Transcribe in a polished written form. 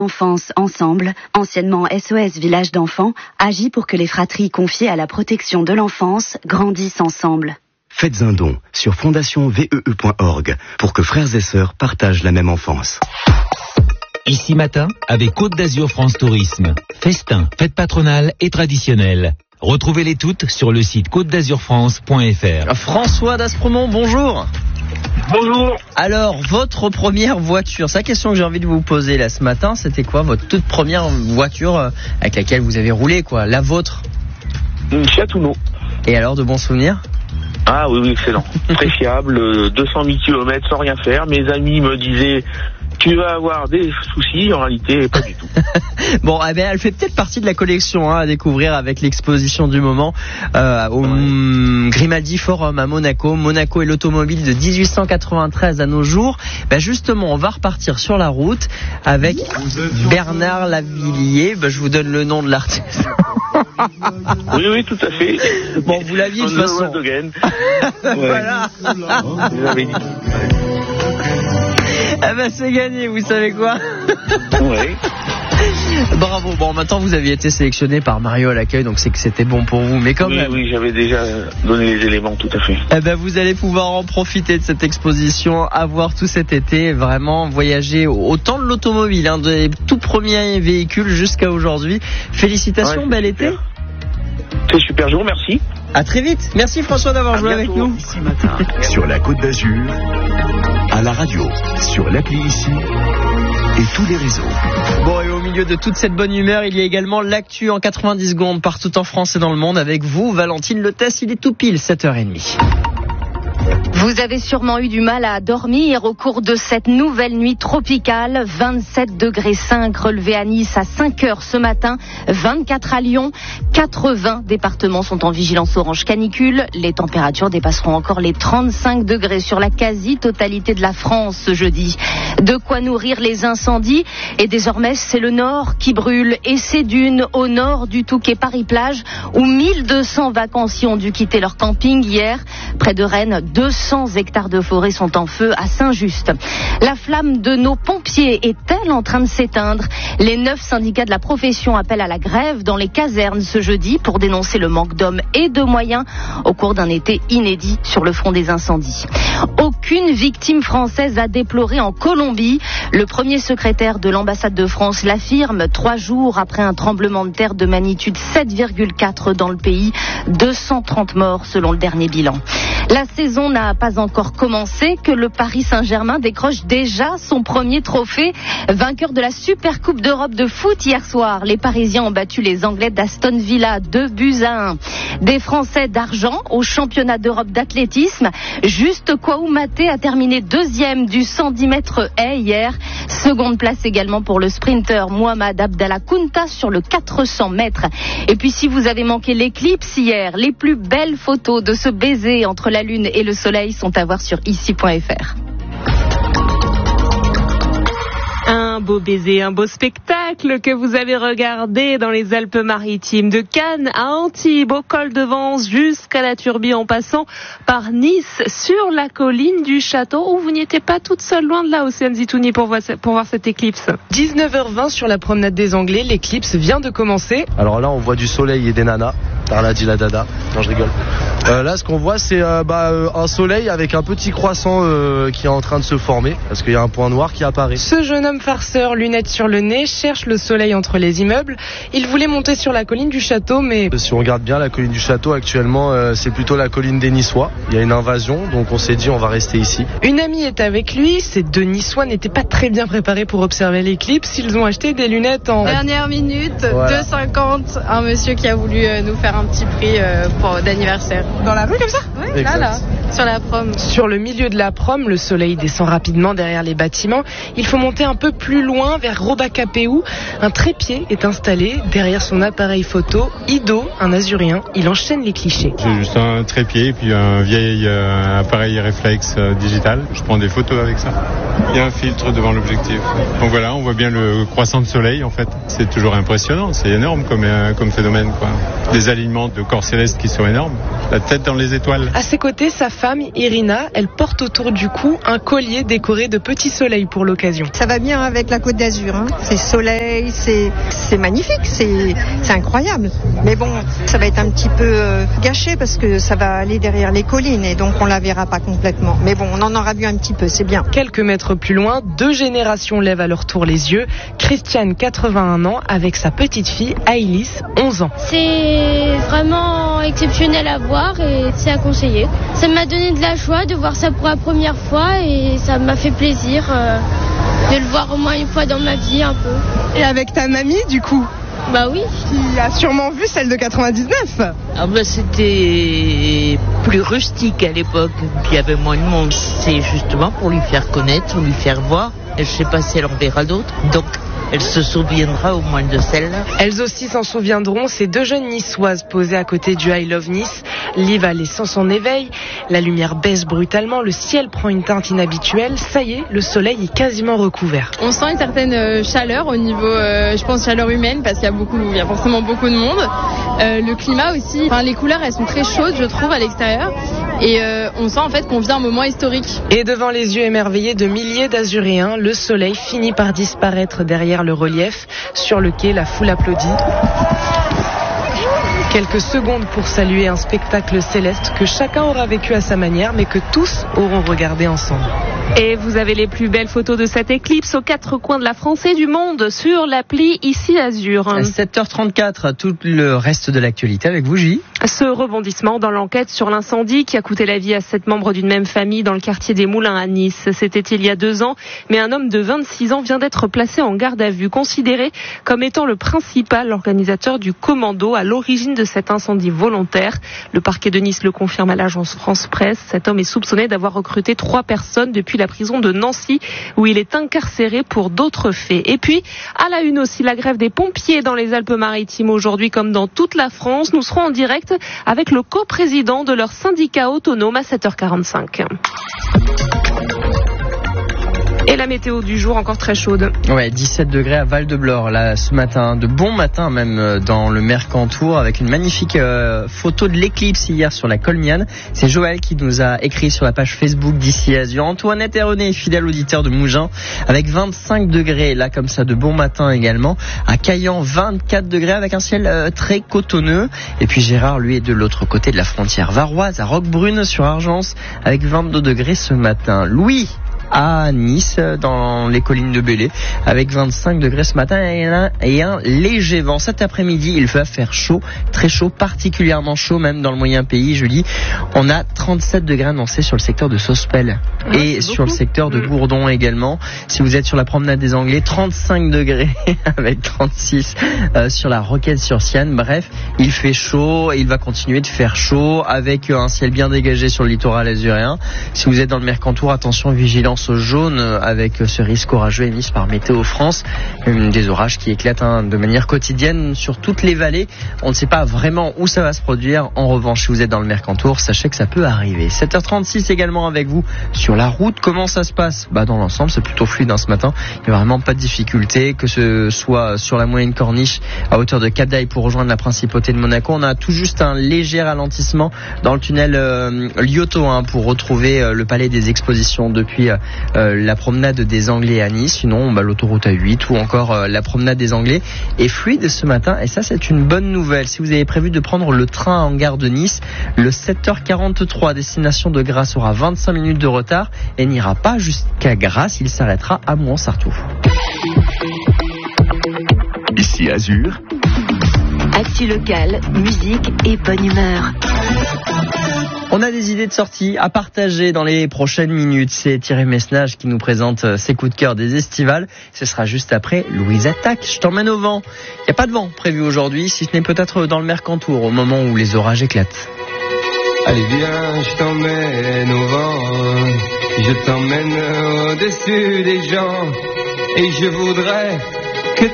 Enfance Ensemble, anciennement SOS Village d'enfants, agit pour que les fratries confiées à la protection de l'enfance grandissent ensemble. Faites un don sur fondationvee.org pour que frères et sœurs partagent la même enfance. Ici matin, avec Côte d'Azur France Tourisme. Festin, fête patronale et traditionnelle. Retrouvez-les toutes sur le site côtedazurfrance.fr. François d'Aspremont, bonjour. Bonjour. Alors, votre première voiture, c'est la question que j'ai envie de vous poser là ce matin, c'était quoi votre toute première voiture avec laquelle vous avez roulé, quoi, la vôtre? Une Fiat Uno. Et alors, de bons souvenirs? Ah oui, excellent. Très fiable, 200 000 km sans rien faire. Mes amis me disaient, tu vas avoir des soucis, en réalité, pas du tout. Bon, eh ben, elle fait peut-être partie de la collection à découvrir avec l'exposition du moment au Grimaldi Forum à Monaco. Monaco et l'automobile de 1893 à nos jours. Ben justement, on va repartir sur la route avec Bernard Lavillier. Ben, je vous donne le nom de l'artiste. Oui, tout à fait. Bon, vous l'aviez de toute façon. Voilà. Ah ben c'est gagné, vous savez quoi? Oui. Bravo. Bon, maintenant vous aviez été sélectionné par Mario à l'accueil, donc c'est que c'était bon pour vous. Mais quand même. Oui, j'avais déjà donné les éléments, tout à fait. Eh ben vous allez pouvoir en profiter de cette exposition, avoir tout cet été, vraiment voyager autant de l'automobile, des tout premiers véhicules jusqu'à aujourd'hui. Félicitations, bel été. C'est super, je vous remercie. À très vite. Merci François d'avoir joué avec nous. Ici matin, sur la Côte d'Azur, à la radio, sur l'appli Ici et tous les réseaux. Bon, et au milieu de toute cette bonne humeur, il y a également l'actu en 90 secondes partout en France et dans le monde avec vous, Valentine Lotès. Il est tout pile 7h30. Vous avez sûrement eu du mal à dormir au cours de cette nouvelle nuit tropicale. 27,5 degrés relevés à Nice à 5h ce matin, 24 à Lyon. 80 départements sont en vigilance orange canicule. Les températures dépasseront encore les 35 degrés sur la quasi-totalité de la France ce jeudi. De quoi nourrir les incendies. Et désormais, c'est le nord qui brûle. Et ces dunes au nord du Touquet Paris-Plage où 1200 vacanciers ont dû quitter leur camping hier. Près de Rennes, 200 hectares de forêt sont en feu à Saint-Just. La flamme de nos pompiers est-elle en train de s'éteindre? Les 9 syndicats de la profession appellent à la grève dans les casernes ce jeudi pour dénoncer le manque d'hommes et de moyens au cours d'un été inédit sur le front des incendies. Aucune victime française à déplorer en Colombie. Le premier secrétaire de l'ambassade de France l'affirme 3 jours après un tremblement de terre de magnitude 7,4 dans le pays. 230 morts selon le dernier bilan. La saison n'a pas encore commencé que le Paris Saint-Germain décroche déjà son premier trophée. Vainqueur de la Super Coupe d'Europe de foot hier soir, les Parisiens ont battu les Anglais d'Aston Villa 2-1. Des Français d'argent au championnat d'Europe d'athlétisme. Juste Koumaté a terminé 2e du 110 mètres haies hier. Seconde place également pour le sprinter Mohamed Abdallah Kounta sur le 400 mètres. Et puis si vous avez manqué l'éclipse hier, les plus belles photos de ce baiser entre la Lune et le Soleil sont à voir sur ici.fr. Un beau baiser, un beau spectacle que vous avez regardé dans les Alpes-Maritimes, de Cannes à Antibes, au col de Vence jusqu'à la Turbie en passant par Nice, sur la colline du château où vous n'étiez pas toute seule loin de là, Océane Zitouni, pour voir cette éclipse. 19h20 sur la promenade des Anglais, l'éclipse vient de commencer. Alors là on voit du soleil et des nanas, Tarla dit la dada, non je rigole. Là ce qu'on voit c'est un soleil avec un petit croissant qui est en train de se former parce qu'il y a un point noir qui apparaît. Ce jeune homme farceur, lunettes sur le nez, cherche le soleil entre les immeubles. Il voulait monter sur la colline du château, mais... Si on regarde bien la colline du château actuellement, c'est plutôt la colline des Niçois. Il y a une invasion, donc on s'est dit on va rester ici. Une amie est avec lui. Ces 2 Niçois n'étaient pas très bien préparés pour observer l'éclipse. Ils ont acheté des lunettes en... Dernière minute, voilà. 2,50. Un monsieur qui a voulu nous faire un petit prix d'anniversaire. Dans la rue comme ça? Oui, là, sur la prom. Sur le milieu de la prom, le soleil descend rapidement derrière les bâtiments. Il faut monter un peu plus loin, vers Robacapéou. Un trépied est installé derrière son appareil photo. Ido, un Azurien, il enchaîne les clichés. J'ai juste un trépied et puis un vieil appareil réflexe digital. Je prends des photos avec ça. Il y a un filtre devant l'objectif. Donc voilà, on voit bien le croissant de soleil en fait. C'est toujours impressionnant, c'est énorme comme phénomène, quoi. Des alignements de corps célestes qui sont énormes. La tête dans les étoiles. À ses côtés, sa femme, Irina, elle porte autour du cou un collier décoré de petits soleils pour l'occasion. Ça va bien avec la Côte d'Azur, hein. C'est soleil, c'est magnifique, c'est incroyable. Mais bon, ça va être un petit peu gâché parce que ça va aller derrière les collines et donc on la verra pas complètement. Mais bon, on en aura vu un petit peu, c'est bien. Quelques mètres plus loin, 2 générations lèvent à leur tour les yeux. Christiane, 81 ans, avec sa petite fille, Aïlis, 11 ans. C'est vraiment exceptionnel à voir et c'est à conseiller. Ça m'a donné de la joie de voir ça pour la première fois et ça m'a fait plaisir de le voir au moins une fois dans ma vie un peu. Et avec ta mamie du coup? Bah oui. Qui a sûrement vu celle de 99. Ah bah c'était plus rustique à l'époque, il y avait moins de monde. C'est justement pour lui faire connaître, lui faire voir. Et je sais pas si elle en verra d'autres. Donc elle se souviendra au moins de celle-là. Elles aussi s'en souviendront, ces 2 jeunes niçoises posées à côté du I Love Nice. L'Ive allait sans son éveil, la lumière baisse brutalement, le ciel prend une teinte inhabituelle. Ça y est, le soleil est quasiment recouvert. On sent une certaine chaleur au niveau, je pense, chaleur humaine parce qu'il y a forcément beaucoup de monde. Le climat aussi, les couleurs elles sont très chaudes je trouve à l'extérieur. Et on sent en fait qu'on vit un moment historique. Et devant les yeux émerveillés de milliers d'Azuréens, le soleil finit par disparaître derrière le relief. Sur le quai, la foule applaudit. Quelques secondes pour saluer un spectacle céleste que chacun aura vécu à sa manière, mais que tous auront regardé ensemble. Et vous avez les plus belles photos de cette éclipse aux 4 coins de la France et du monde sur l'appli Ici Azur. À 7h34, tout le reste de l'actualité avec vous, Julie. Ce rebondissement dans l'enquête sur l'incendie qui a coûté la vie à 7 membres d'une même famille dans le quartier des Moulins à Nice. C'était il y a 2 ans, mais un homme de 26 ans vient d'être placé en garde à vue, considéré comme étant le principal organisateur du commando à l'origine de cet incendie volontaire. Le parquet de Nice le confirme à l'agence France Presse. Cet homme est soupçonné d'avoir recruté 3 personnes depuis la prison de Nancy où il est incarcéré pour d'autres faits. Et puis, à la une aussi, la grève des pompiers dans les Alpes-Maritimes aujourd'hui comme dans toute la France. Nous serons en direct avec le coprésident de leur syndicat autonome à 7h45. Et la météo du jour encore très chaude. Ouais, 17 degrés à Val-de-Blore là ce matin, de bon matin même dans le Mercantour avec une magnifique photo de l'éclipse hier sur la Colmiane. C'est Joël qui nous a écrit sur la page Facebook d'Ici Azur. Antoinette et René, fidèle auditeur de Mougins, avec 25 degrés là comme ça de bon matin également. À Caillan, 24 degrés avec un ciel très cotonneux. Et puis Gérard lui est de l'autre côté de la frontière varoise à Roquebrune sur Argence avec 22 degrés ce matin. Louis à Nice, dans les collines de Belley, avec 25 degrés ce matin et un léger vent. Cet après-midi, il va faire chaud, très chaud, particulièrement chaud, même dans le moyen pays, Julie. On a 37 degrés annoncés sur le secteur de Sospel et sur le secteur de Gourdon également. Si vous êtes sur la promenade des Anglais, 35 degrés avec 36 sur la Roquette-sur-Sienne. Bref, il fait chaud et il va continuer de faire chaud avec un ciel bien dégagé sur le littoral azuréen. Si vous êtes dans le Mercantour, attention, vigilance jaune avec ce risque orageux émis par Météo France. Des orages qui éclatent de manière quotidienne sur toutes les vallées. On ne sait pas vraiment où ça va se produire. En revanche, si vous êtes dans le Mercantour, sachez que ça peut arriver. 7h36 également avec vous sur la route. Comment ça se passe ? Dans l'ensemble, c'est plutôt fluide ce matin. Il n'y a vraiment pas de difficulté, que ce soit sur la moyenne corniche à hauteur de Cap d'Aille pour rejoindre la principauté de Monaco. On a tout juste un léger ralentissement dans le tunnel Lyoto pour retrouver le palais des expositions depuis la promenade des Anglais à Nice. Sinon, l'autoroute A8 ou encore la promenade des Anglais est fluide ce matin. Et ça, c'est une bonne nouvelle. Si vous avez prévu de prendre le train en gare de Nice, le 7h43 destination de Grasse aura 25 minutes de retard et n'ira pas jusqu'à Grasse. Il s'arrêtera à Mouans-Sartoux. Ici Azur. Actu locale, musique et bonne humeur. On a des idées de sortie à partager dans les prochaines minutes. C'est Thierry Messnage qui nous présente ses coups de cœur des estivales. Ce sera juste après Louise Attaque. Je t'emmène au vent. Il n'y a pas de vent prévu aujourd'hui, si ce n'est peut-être dans le Mercantour, au moment où les orages éclatent. Allez viens, je t'emmène au vent. Je t'emmène au-dessus des gens. Et je voudrais